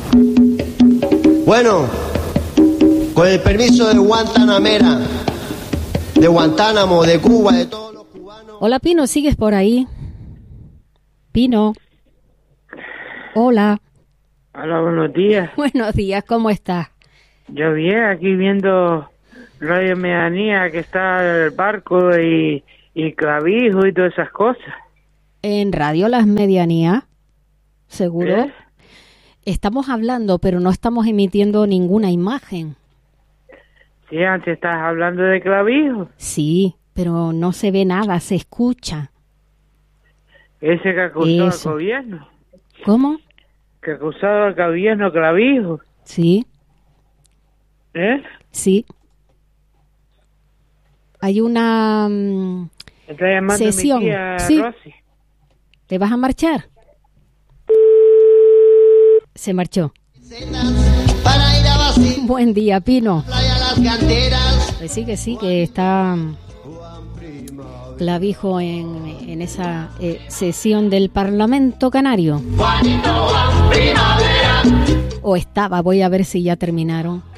Bueno, con el permiso de Guantanamera, de Guantánamo, de Cuba, de todos los cubanos. Hola, Pino, ¿sigues por ahí? Pino. Hola. Hola, buenos días. Buenos días, ¿cómo estás? Yo bien, aquí viendo Radio Medianía, que está el barco y Clavijo y todas esas cosas. En Radio Las Medianías, ¿seguro? ¿Eh? Estamos hablando, pero no estamos emitiendo ninguna imagen. Sí, antes estabas hablando de Clavijo. Sí, pero no se ve nada, se escucha. Ese que acusó Eso. al gobierno. ¿Cómo? Que acusado al gobierno Clavijo. Sí, ¿Eh? sí. Hay una Está llamando sesión. mi tía Sí. Rosy. ¿Te vas a marchar? Se marchó. Para ir a vacilar Buen día, Pino. playa, las canteras. Pues sí, que está Clavijo en esa sesión del Parlamento Canario. O estaba, voy a ver si ya terminaron.